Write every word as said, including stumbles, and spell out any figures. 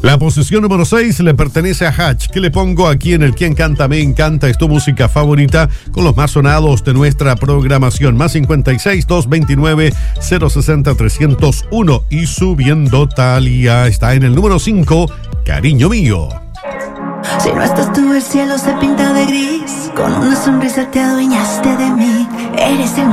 La posición número seis le pertenece a Hatch. ¿Qué le pongo aquí en el Quien Canta Me Encanta? Es tu música favorita con los más sonados de nuestra programación. Más cincuenta y seis, doscientos veintinueve, cero sesenta, trescientos uno. Y subiendo, Thalía está en el número cinco, Cariño Mío. Si no estás tú, el cielo se pinta de gris. Con una sonrisa te adueñaste de mí. Eres el